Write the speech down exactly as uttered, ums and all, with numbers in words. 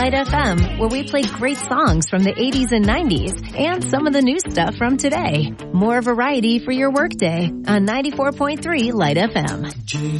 Light F M, where we play great songs from the eighties and nineties and some of the new stuff from today. More variety for your workday on ninety-four point three Light F M.